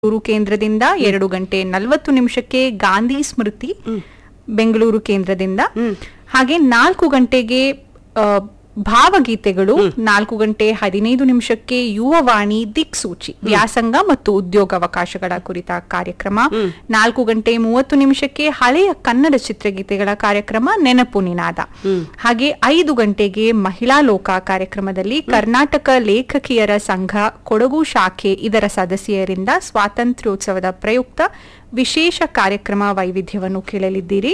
ಬೆಂಗಳೂರು ಕೇಂದ್ರದಿಂದ 2:40 ಗಾಂಧಿ ಸ್ಮೃತಿ ಬೆಂಗಳೂರು ಕೇಂದ್ರದಿಂದ ಹಾಗೆ 4 ಗಂಟೆಗೆ ಭಾವಗೀತೆಗಳು 4:15 ಯುವವಾಣಿ ದಿಕ್ಸೂಚಿ ವ್ಯಾಸಂಗ ಮತ್ತು ಉದ್ಯೋಗಾವಕಾಶಗಳ ಕುರಿತ ಕಾರ್ಯಕ್ರಮ 4:30 ಹಳೆಯ ಕನ್ನಡ ಚಿತ್ರಗೀತೆಗಳ ಕಾರ್ಯಕ್ರಮ ನೆನಪು ನಿನಾದ ಹಾಗೆ 5 ಗಂಟೆಗೆ ಮಹಿಳಾ ಲೋಕ ಕಾರ್ಯಕ್ರಮದಲ್ಲಿ ಕರ್ನಾಟಕ ಲೇಖಕಿಯರ ಸಂಘ ಕೊಡಗು ಶಾಖೆ ಇದರ ಸದಸ್ಯರಿಂದ ಸ್ವಾತಂತ್ರ್ಯೋತ್ಸವದ ಪ್ರಯುಕ್ತ ವಿಶೇಷ ಕಾರ್ಯಕ್ರಮ ವೈವಿಧ್ಯವನ್ನು ಕೇಳಲಿದ್ದೀರಿ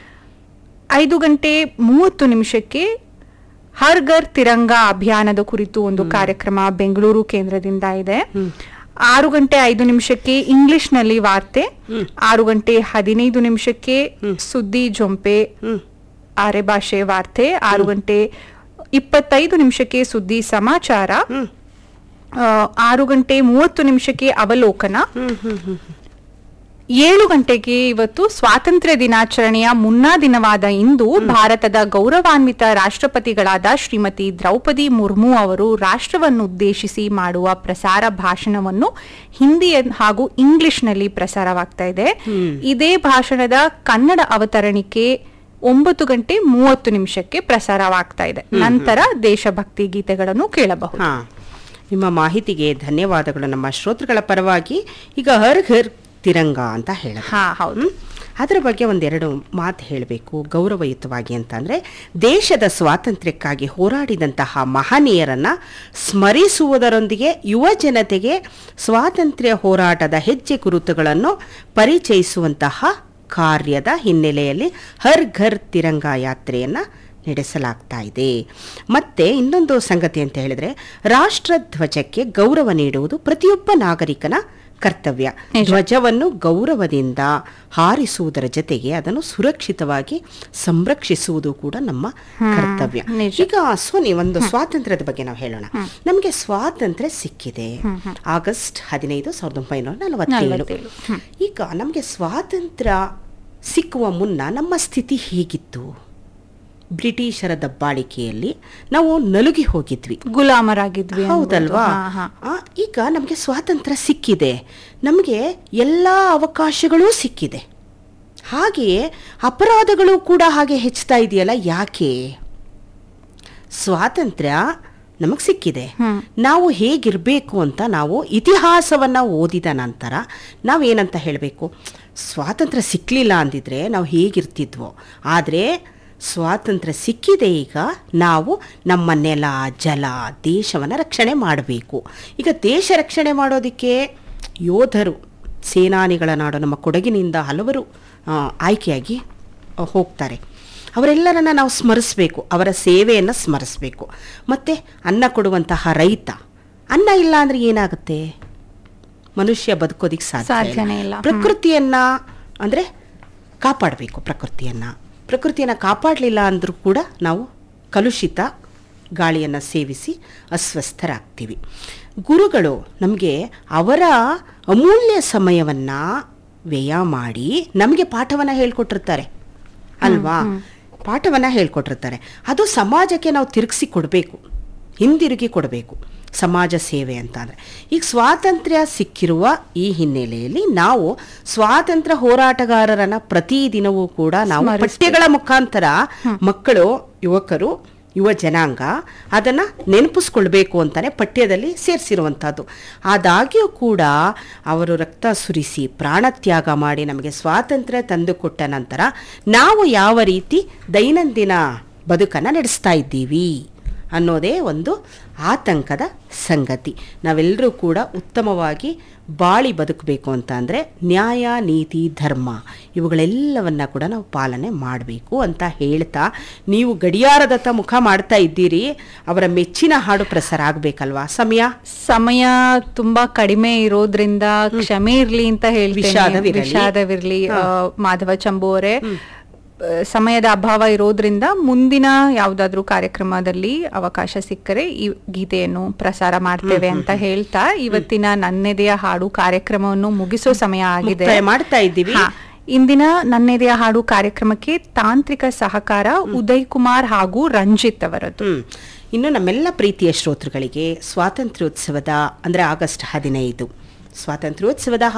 5:30 ಹರ್ ಘರ್ ತಿರಂಗ ಅಭಿಯಾನದ ಕುರಿತು ಒಂದು ಕಾರ್ಯಕ್ರಮ ಬೆಂಗಳೂರು ಕೇಂದ್ರದಿಂದ ಇದೆ 6:05 ಇಂಗ್ಲಿಷ್ ನಲ್ಲಿ ವಾರ್ತೆ 6:15 ಸುದ್ದಿ ಜೊಂಪೆ ಆರೆ ಭಾಷೆ ವಾರ್ತೆ 6:25 ಸುದ್ದಿ ಸಮಾಚಾರ 6:30 ಅವಲೋಕನ 7 ಗಂಟೆಗೆ ಇವತ್ತು ಸ್ವಾತಂತ್ರ್ಯ ದಿನಾಚರಣೆಯ ಮುನ್ನಾ ದಿನವಾದ ಇಂದು ಭಾರತದ ಗೌರವಾನ್ವಿತ ರಾಷ್ಟ್ರಪತಿಗಳಾದ ಶ್ರೀಮತಿ ದ್ರೌಪದಿ ಮುರ್ಮು ಅವರು ರಾಷ್ಟ್ರವನ್ನುದ್ದೇಶಿಸಿ ಮಾಡುವ ಪ್ರಸಾರ ಭಾಷಣವನ್ನು ಹಿಂದಿ ಹಾಗೂ ಇಂಗ್ಲಿಷ್ನಲ್ಲಿ ಪ್ರಸಾರವಾಗ್ತಾ ಇದೆ ಇದೇ ಭಾಷಣದ ಕನ್ನಡ ಅವತರಣಿಕೆ 9:30 ಪ್ರಸಾರವಾಗ್ತಾ ಇದೆ ನಂತರ ದೇಶಭಕ್ತಿ ಗೀತೆಗಳನ್ನು ಕೇಳಬಹುದು. ನಿಮ್ಮ ಮಾಹಿತಿಗೆ ಧನ್ಯವಾದಗಳು ನಮ್ಮ ಶ್ರೋತೃಗಳ ಪರವಾಗಿ. ಈಗ ಹರ್ ಘರ್ ತಿರಂಗ ಅಂತ ಹೌದು, ಅದರ ಬಗ್ಗೆ ಒಂದೆರಡು ಮಾತು ಹೇಳಬೇಕು ಗೌರವಯುತವಾಗಿ ಅಂತಂದರೆ, ದೇಶದ ಸ್ವಾತಂತ್ರ್ಯಕ್ಕಾಗಿ ಹೋರಾಡಿದಂತಹ ಮಹನೀಯರನ್ನು ಸ್ಮರಿಸುವುದರೊಂದಿಗೆ ಯುವ ಜನತೆಗೆ ಸ್ವಾತಂತ್ರ್ಯ ಹೋರಾಟದ ಹೆಜ್ಜೆ ಗುರುತುಗಳನ್ನು ಪರಿಚಯಿಸುವಂತಹ ಕಾರ್ಯದ ಹಿನ್ನೆಲೆಯಲ್ಲಿ ಹರ್ ಘರ್ ತಿರಂಗ ಯಾತ್ರೆಯನ್ನು ನಡೆಸಲಾಗ್ತಾ ಇದೆ. ಮತ್ತೆ ಇನ್ನೊಂದು ಸಂಗತಿ ಅಂತ ಹೇಳಿದ್ರೆ, ರಾಷ್ಟ್ರಧ್ವಜಕ್ಕೆ ಗೌರವ ನೀಡುವುದು ಪ್ರತಿಯೊಬ್ಬ ನಾಗರಿಕನ ಕರ್ತವ್ಯ. ಧ್ವಜವನ್ನು ಗೌರವದಿಂದ ಹಾರಿಸುವುದರ ಜೊತೆಗೆ ಅದನ್ನು ಸುರಕ್ಷಿತವಾಗಿ ಸಂರಕ್ಷಿಸುವುದು ಕೂಡ ನಮ್ಮ ಕರ್ತವ್ಯ. ಈಗ ಒಂದು ಸ್ವಾತಂತ್ರ್ಯದ ಬಗ್ಗೆ ನಾವು ಹೇಳೋಣ. ನಮಗೆ ಸ್ವಾತಂತ್ರ್ಯ ಸಿಕ್ಕಿದೆ ಆಗಸ್ಟ್ 15, 1947. ಈಗ ನಮಗೆ ಸ್ವಾತಂತ್ರ್ಯ ಸಿಕ್ಕುವ ಮುನ್ನ ನಮ್ಮ ಸ್ಥಿತಿ ಹೇಗಿತ್ತು? ಬ್ರಿಟಿಷರ ದಬ್ಬಾಳಿಕೆಯಲ್ಲಿ ನಾವು ನಲುಗಿ ಹೋಗಿದ್ವಿ, ಗುಲಾಮರಾಗಿದ್ವಿ, ಹೌದಲ್ವಾ? ಈಗ ನಮಗೆ ಸ್ವಾತಂತ್ರ್ಯ ಸಿಕ್ಕಿದೆ, ನಮಗೆ ಎಲ್ಲ ಅವಕಾಶಗಳೂ ಸಿಕ್ಕಿದೆ, ಹಾಗೆಯೇ ಅಪರಾಧಗಳು ಕೂಡ ಹಾಗೆ ಹೆಚ್ಚುತ್ತಾ ಇದೆಯಲ್ಲ. ಯಾಕೆ? ಸ್ವಾತಂತ್ರ್ಯ ನಮಗೆ ಸಿಕ್ಕಿದೆ, ನಾವು ಹೇಗಿರಬೇಕು ಅಂತ ನಾವು ಇತಿಹಾಸವನ್ನು ಓದಿದ ನಂತರ ನಾವೇನಂತ ಹೇಳಬೇಕು? ಸ್ವಾತಂತ್ರ್ಯ ಸಿಕ್ಕಲಿಲ್ಲ ಅಂದಿದ್ರೆ ನಾವು ಹೇಗಿರ್ತಿದ್ವೋ. ಆದರೆ ಸ್ವಾತಂತ್ರ್ಯ ಸಿಕ್ಕಿದೆ, ಈಗ ನಾವು ನಮ್ಮ ನೆಲ ಜಲ ದೇಶವನ್ನು ರಕ್ಷಣೆ ಮಾಡಬೇಕು. ಈಗ ದೇಶ ರಕ್ಷಣೆ ಮಾಡೋದಕ್ಕೆ ಯೋಧರು, ಸೇನಾನಿಗಳ ನಾಡು ನಮ್ಮ ಕೊಡಗಿನಿಂದ ಹಲವರು ಆಯ್ಕೆಯಾಗಿ ಹೋಗ್ತಾರೆ. ಅವರೆಲ್ಲರನ್ನ ನಾವು ಸ್ಮರಿಸಬೇಕು, ಅವರ ಸೇವೆಯನ್ನು ಸ್ಮರಿಸಬೇಕು. ಮತ್ತು ಅನ್ನ ಕೊಡುವಂತಹ ರೈತ, ಅನ್ನ ಇಲ್ಲ ಅಂದರೆ ಏನಾಗುತ್ತೆ? ಮನುಷ್ಯ ಬದುಕೋದಿಕ್ಕೆ ಸಾಧ್ಯನೇ ಇಲ್ಲ. ಪ್ರಕೃತಿಯನ್ನು ಅಂದರೆ ಕಾಪಾಡಬೇಕು. ಪ್ರಕೃತಿಯನ್ನು ಕಾಪಾಡಲಿಲ್ಲ ಅಂದರೂ ಕೂಡ ನಾವು ಕಲುಷಿತ ಗಾಳಿಯನ್ನು ಸೇವಿಸಿ ಅಸ್ವಸ್ಥರಾಗ್ತೀವಿ. ಗುರುಗಳು ನಮಗೆ ಅವರ ಅಮೂಲ್ಯ ಸಮಯವನ್ನು ವ್ಯಯ ಮಾಡಿ ನಮಗೆ ಪಾಠವನ್ನು ಹೇಳ್ಕೊಟ್ಟಿರ್ತಾರೆ ಅಲ್ವಾ? ಪಾಠವನ್ನು ಹೇಳ್ಕೊಟ್ಟಿರ್ತಾರೆ. ಅದು ಸಮಾಜಕ್ಕೆ ನಾವು ತಿರುಗಿಸಿ ಕೊಡಬೇಕು, ಹಿಂದಿರುಗಿ ಕೊಡಬೇಕು. ಸಮಾಜ ಸೇವೆ ಅಂತ ಅಂದರೆ, ಈಗ ಸ್ವಾತಂತ್ರ್ಯ ಸಿಕ್ಕಿರುವ ಈ ಹಿನ್ನೆಲೆಯಲ್ಲಿ ನಾವು ಸ್ವಾತಂತ್ರ್ಯ ಹೋರಾಟಗಾರರನ್ನ ಪ್ರತಿದಿನವೂ ಕೂಡ ನಾವು ಪಠ್ಯಗಳ ಮುಖಾಂತರ ಮಕ್ಕಳು, ಯುವಕರು, ಯುವ ಜನಾಂಗ ಅದನ್ನು ನೆನಪಿಸ್ಕೊಳ್ಬೇಕು ಅಂತಾನೆ ಪಠ್ಯದಲ್ಲಿ ಸೇರಿಸಿರುವಂಥದ್ದು. ಆದಾಗ್ಯೂ ಕೂಡ ಅವರು ರಕ್ತ ಸುರಿಸಿ ಪ್ರಾಣತ್ಯಾಗ ಮಾಡಿ ನಮಗೆ ಸ್ವಾತಂತ್ರ್ಯ ತಂದುಕೊಟ್ಟ ನಂತರ ನಾವು ಯಾವ ರೀತಿ ದೈನಂದಿನ ಬದುಕನ್ನು ನಡೆಸ್ತಾ ಇದ್ದೀವಿ ಅನ್ನೋದೇ ಒಂದು ಆತಂಕದ ಸಂಗತಿ. ನಾವೆಲ್ಲರೂ ಕೂಡ ಉತ್ತಮವಾಗಿ ಬಾಳಿ ಬದುಕಬೇಕು ಅಂತ ಅಂದರೆ ನ್ಯಾಯ, ನೀತಿ, ಧರ್ಮ ಇವುಗಳೆಲ್ಲವನ್ನ ಕೂಡ ನಾವು ಪಾಲನೆ ಮಾಡಬೇಕು ಅಂತ ಹೇಳ್ತಾ, ನೀವು ಗಡಿಯಾರದತ್ತ ಮುಖ ಮಾಡ್ತಾ ಇದ್ದೀರಿ. ಅವರ ಮೆಚ್ಚಿನ ಹಾಡು ಪ್ರಸಾರ ಆಗಬೇಕಲ್ವಾ? ಸಮಯ ತುಂಬಾ ಕಡಿಮೆ ಇರೋದ್ರಿಂದ ಕ್ಷಮೆ ಇರ್ಲಿ ಅಂತ ಹೇಳ್ತೀನಿ. ವಿಷಾದವಿರ್ಲಿ. ಮಾಧವ ಚಂಬು ಅವರೇ, ಸಮಯದ ಅಭಾವ ಇರೋದ್ರಿಂದ ಮುಂದಿನ ಯಾವುದಾದ್ರೂ ಕಾರ್ಯಕ್ರಮದಲ್ಲಿ ಅವಕಾಶ ಸಿಕ್ಕರೆ ಈ ಗೀತೆಯನ್ನು ಪ್ರಸಾರ ಮಾಡ್ತೇವೆ ಅಂತ ಹೇಳ್ತಾ ಇವತ್ತಿನ ನನ್ನೆದೆಯ ಹಾಡು ಕಾರ್ಯಕ್ರಮವನ್ನು ಮುಗಿಸೋ ಸಮಯ ಆಗಿದೆ, ಮಾಡ್ತಾ ಇದ್ದೀವಿ. ಇಂದಿನ ನನ್ನೆದೆಯ ಹಾಡು ಕಾರ್ಯಕ್ರಮಕ್ಕೆ ತಾಂತ್ರಿಕ ಸಹಕಾರ ಉದಯ್ ಕುಮಾರ್ ಹಾಗೂ ರಂಜಿತ್ ಅವರದ್ದು. ಇನ್ನು ನಮ್ಮೆಲ್ಲ ಪ್ರೀತಿಯ ಶ್ರೋತೃಗಳಿಗೆ ಸ್ವಾತಂತ್ರ್ಯೋತ್ಸವದ ಅಂದರೆ ಆಗಸ್ಟ್ 15 ಸ್ವಾತಂತ್ರ್ಯೋತ್ಸವದ